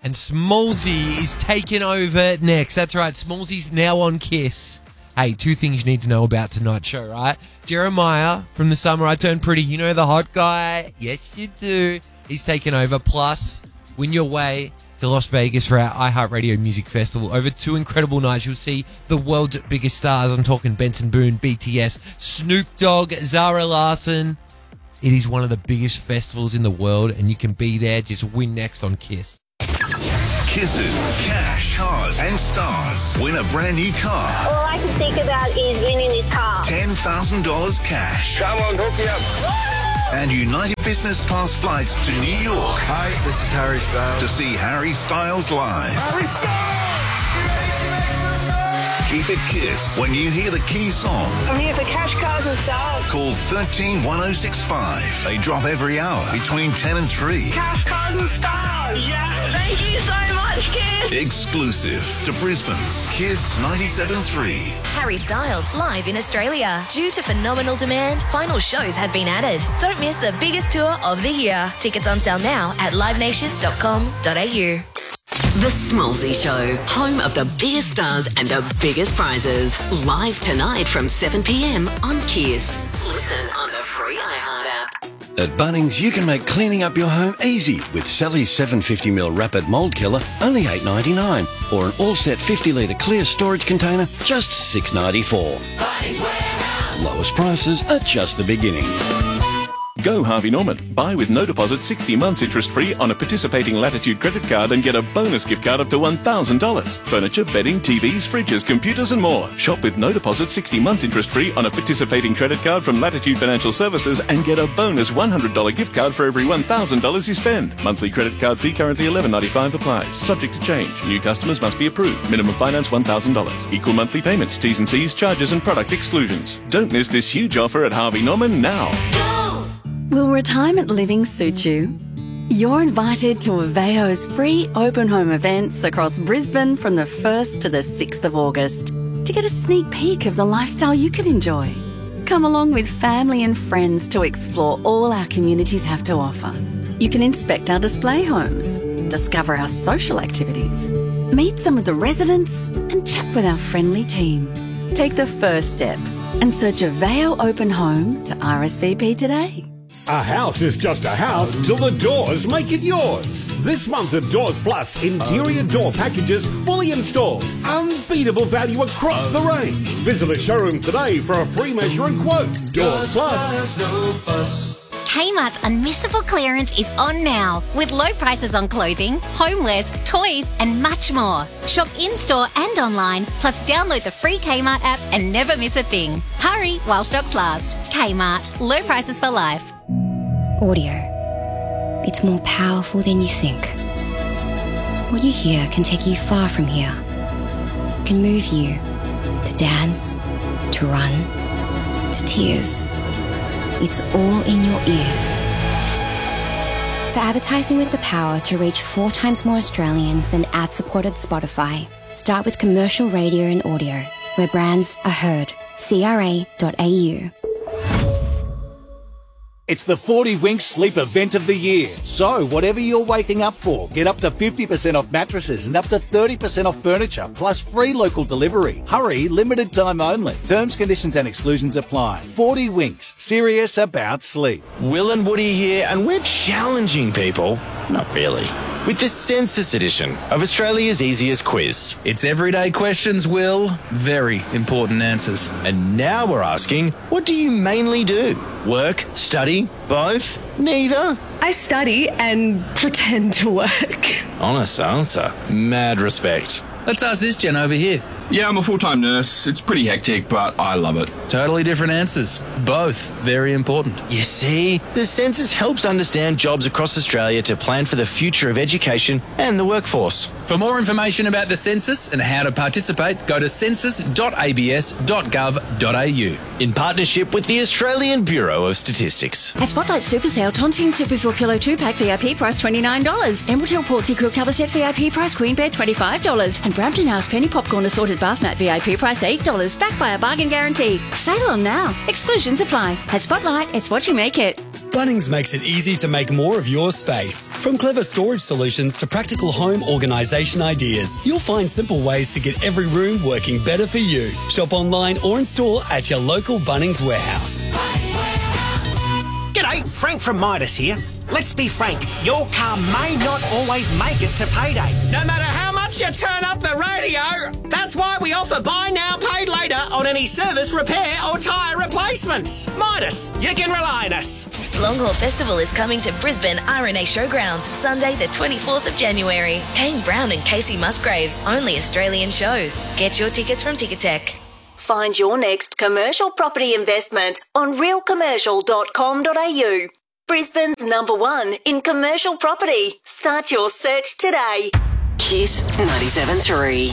And Smallsy is taking over next. That's right, Smallsy's now on Kiss. Hey, two things you need to know about tonight's show, right? Jeremiah from The Summer I Turned Pretty. You know the hot guy? Yes, you do. He's taking over. Plus, win your way to Las Vegas for our iHeartRadio Music Festival. Over 2 incredible nights, you'll see the world's biggest stars. I'm talking Benson Boone, BTS, Snoop Dogg, Zara Larsson. It is one of the biggest festivals in the world, and you can be there. Just win next on Kiss. Kisses, cash, cars, and stars. Win a brand new car. All I can think about is winning this car. $10,000 cash. Come on, hook me up. And United Business Class flights to New York. Hi, this is Harry Styles. To see Harry Styles live. Harry Styles! Keep it Kiss when you hear the key song. I'm here for cash, cars, and stars. Call 131065. They drop every hour between 10 and 3. Cash, cars, and stars. Yeah. Thank you so much, Kiss. Exclusive to Brisbane's Kiss 97.3. Harry Styles live in Australia. Due to phenomenal demand, final shows have been added. Don't miss the biggest tour of the year. Tickets on sale now at livenation.com.au. The Smallsy Show, home of the biggest stars and the biggest prizes. Live tonight from 7 p.m. on Kiss. Listen on the free iHeart app. At Bunnings, you can make cleaning up your home easy with Sally's 750ml Rapid Mold Killer, only $8.99, or an all-set 50-litre clear storage container, just $6.94. Bunnings Warehouse. Lowest prices are just the beginning. Go Harvey Norman. Buy with no deposit 60 months interest-free on a participating Latitude credit card and get a bonus gift card up to $1,000. Furniture, bedding, TVs, fridges, computers and more. Shop with no deposit 60 months interest-free on a participating credit card from Latitude Financial Services and get a bonus $100 gift card for every $1,000 you spend. Monthly credit card fee currently $11.95 applies. Subject to change. New customers must be approved. Minimum finance $1,000. Equal monthly payments, T's and C's, charges and product exclusions. Don't miss this huge offer at Harvey Norman now. Will retirement living suit you? You're invited to Aveo's free open home events across Brisbane from the 1st to the 6th of August to get a sneak peek of the lifestyle you could enjoy. Come along with family and friends to explore all our communities have to offer. You can inspect our display homes, discover our social activities, meet some of the residents and chat with our friendly team. Take the first step and search Aveo Open Home to RSVP today. A house is just a house till the doors make it yours. This month at Doors Plus, interior door packages fully installed. Unbeatable value across the range. Visit a showroom today for a free measure and quote. Doors Plus. No fuss. Kmart's unmissable clearance is on now with low prices on clothing, homewares, toys and much more. Shop in-store and online, plus download the free Kmart app and never miss a thing. Hurry while stocks last. Kmart. Low prices for life. Audio. It's more powerful than you think. What you hear can take you far from here. It can move you to dance, to run, to tears. It's all in your ears. For advertising with the power to reach 4 times more Australians than ad-supported Spotify, start with commercial radio and audio, where brands are heard. CRA.au. It's the 40 Winks Sleep Event of the Year. So, whatever you're waking up for, get up to 50% off mattresses and up to 30% off furniture, plus free local delivery. Hurry, limited time only. Terms, conditions and exclusions apply. 40 Winks, serious about sleep. Will and Woody here, and we're challenging people. Not really. With the Census Edition of Australia's easiest quiz. It's everyday questions, Will. Very important answers. And now we're asking, what do you mainly do? Work? Study? Both? Neither? I study and pretend to work. Honest answer. Mad respect. Let's ask this Jen over here. Yeah, I'm a full-time nurse. It's pretty hectic, but I love it. Totally different answers. Both very important. You see, the census helps understand jobs across Australia to plan for the future of education and the workforce. For more information about the census and how to participate, go to census.abs.gov.au. In partnership with the Australian Bureau of Statistics. At Spotlight Super Sale, Tontine Super Full Pillow 2-pack VIP price $29. Emerald Hill Portsea Quilt Cover Set VIP price Queen Bed $25. And Brampton House Penny Popcorn Assorted Bath Mat VIP price $8. Backed by a bargain guarantee. Sale on now. Exclusions apply. At Spotlight, it's what you make it. Bunnings makes it easy to make more of your space. From clever storage solutions to practical home organisation ideas, you'll find simple ways to get every room working better for you. Shop online or in store at your local Bunnings warehouse. G'day, Frank from Midas here. Let's be frank, your car may not always make it to payday. No matter how much you turn up the radio, that's why we offer buy now, pay later on any service, repair or tyre replacements. Midas, you can rely on us. Long Haul Festival is coming to Brisbane RNA Showgrounds Sunday the 24th of January. Kane Brown and Casey Musgraves, only Australian shows. Get your tickets from Ticketek. Find your next commercial property investment on realcommercial.com.au. Brisbane's #1 in commercial property. Start your search today. Kiss 97.3.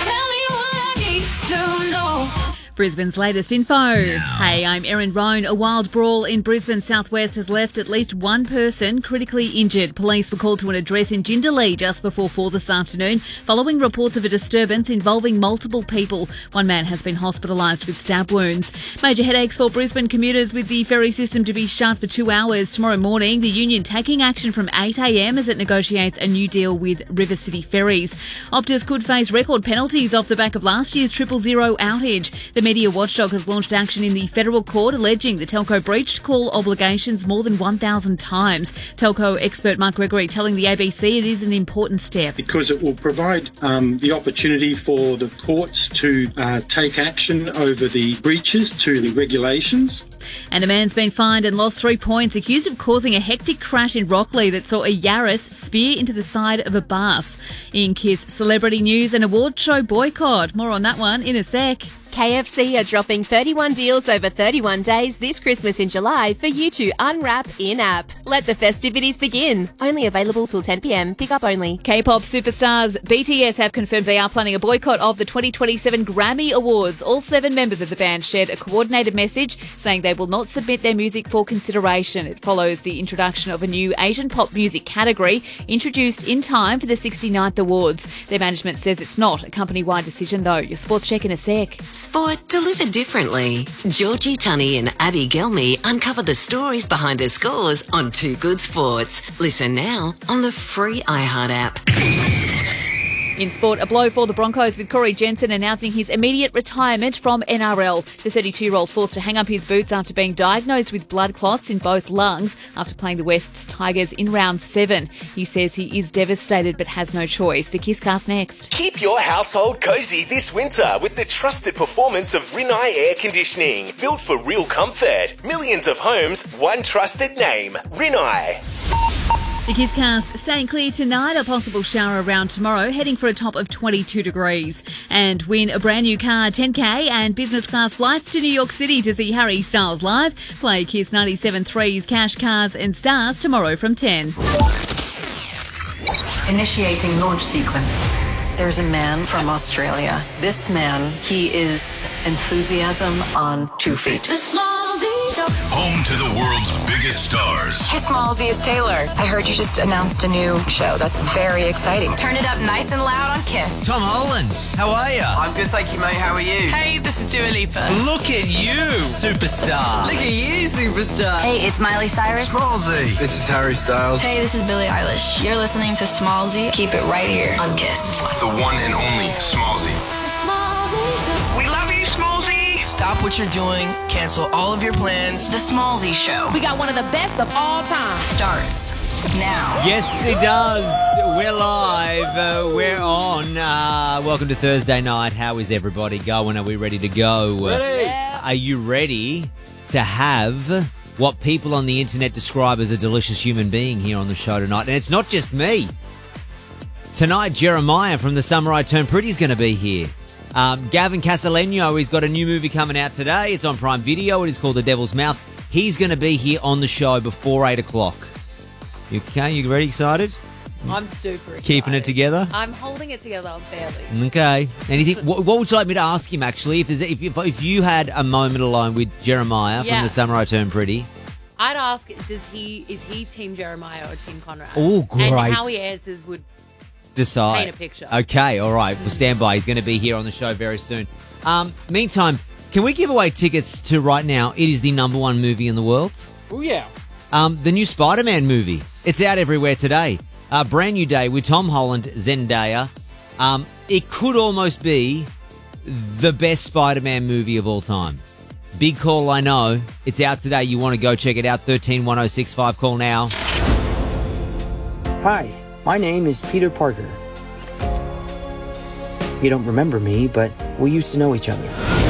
Brisbane's latest info. Hey, I'm Erin Roan. A wild brawl in Brisbane southwest has left at least one person critically injured. Police were called to an address in Jindalee just before 4 this afternoon, following reports of a disturbance involving multiple people. One man has been hospitalised with stab wounds. Major headaches for Brisbane commuters with the ferry system to be shut for 2 hours tomorrow morning. The union taking action from 8 a.m. as it negotiates a new deal with River City Ferries. Optus could face record penalties off the back of last year's 000 outage. The media watchdog has launched action in the federal court alleging the telco breached call obligations more than 1,000 times. Telco expert Mark Gregory telling the ABC it is an important step. Because it will provide the opportunity for the courts to take action over the breaches to the regulations. And a man's been fined and lost 3 points, accused of causing a hectic crash in Rockley that saw a Yaris spear into the side of a bus. In Kiss Celebrity News, an award show boycott. More on that one in a sec. KFC are dropping 31 deals over 31 days this Christmas in July for you to unwrap in-app. Let the festivities begin. Only available till 10 p.m. Pick up only. K-pop superstars BTS have confirmed they are planning a boycott of the 2027 Grammy Awards. All 7 members of the band shared a coordinated message saying they will not submit their music for consideration. It follows the introduction of a new Asian pop music category introduced in time for the 69th Awards. Their management says it's not a company-wide decision though. Your sports check in a sec. Sport delivered differently. Georgie Tunney and Abby Gelmy uncover the stories behind the scores on Too Good Sports. Listen now on the free iHeart app. In sport, a blow for the Broncos with Corey Jensen announcing his immediate retirement from NRL. The 32-year-old forced to hang up his boots after being diagnosed with blood clots in both lungs after playing the West's Tigers in round 7. He says he is devastated but has no choice. The Kisscast next. Keep your household cozy this winter with the trusted performance of Rinnai Air Conditioning. Built for real comfort. Millions of homes, one trusted name. Rinnai. The Kisscast staying clear tonight, a possible shower around tomorrow, heading for a top of 22 degrees. And win a brand new car, 10K and business class flights to New York City to see Harry Styles live. Play Kiss 97.3's Cash, Cars and Stars tomorrow from 10. Initiating launch sequence. There's a man from Australia. This man, he is enthusiasm on 2 feet. Home to the world's biggest stars. Hey, Smallsy, it's Taylor. I heard you just announced a new show. That's very exciting. Turn it up nice and loud on Kiss. Tom Holland, how are you? I'm good, thank you, mate. How are you? Hey, this is Dua Lipa. Look at you, superstar. Look at you, superstar. Hey, it's Miley Cyrus. Smallsy. This is Harry Styles. Hey, this is Billie Eilish. You're listening to Smallsy. Keep it right here on Kiss. The one and only Smallsy. We love you, Smallsy. Stop what you're doing. Cancel all of your plans. The Smallsy Show. We got one of the best of all time. Starts now. Yes, it does. We're live. We're on. Welcome to Thursday night. How is everybody going? Are we ready to go? Ready. Yeah. Are you ready to have what people on the internet describe as a delicious human being here on the show tonight? And it's not just me. Tonight, Jeremiah from The Summer I Turned Pretty is going to be here. Gavin Castellano, he's got a new movie coming out today. It's on Prime Video. It is called The Devil's Mouth. He's going to be here on the show before 8 o'clock. You okay? You very excited? I'm super excited. Keeping it together? I'm holding it together, barely. Okay. Anything? What would you like me to ask him, actually? If you had a moment alone with Jeremiah from The Summer I Turned Pretty? I'd ask, is he Team Jeremiah or Team Conrad? Oh, great. And how he answers would decide. Paint a picture. Okay, all right. We'll stand by. He's going to be here on the show very soon. Meantime, can we give away tickets to right now? It is the #1 movie in the world. Oh, yeah. The new Spider-Man movie. It's out everywhere today. Brand new day with Tom Holland, Zendaya. It could almost be the best Spider-Man movie of all time. Big call, I know. It's out today. You want to go check it out. 131065. Call now. Hi, my name is Peter Parker. You don't remember me, but we used to know each other.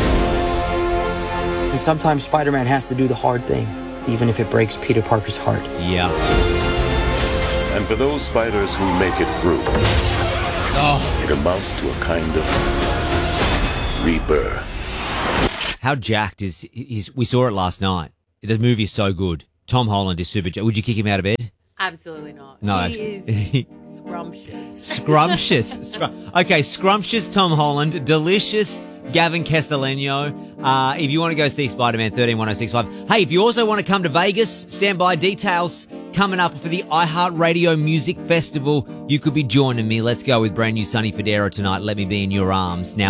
And sometimes Spider-Man has to do the hard thing, even if it breaks Peter Parker's heart. Yeah. And for those spiders who make it through, it amounts to a kind of rebirth. How jacked is we saw it last night. The movie is so good. Tom Holland is super jacked. Would you kick him out of bed? Absolutely not. No, he is scrumptious. Scrumptious. Okay, scrumptious Tom Holland. Delicious Gavin Castellano. If you want to go see Spider-Man, 131065. Hey, if you also want to come to Vegas, stand by. Details coming up for the iHeartRadio Music Festival. You could be joining me. Let's go with brand new Sonny Fodera tonight. Let Me Be in Your Arms. Now,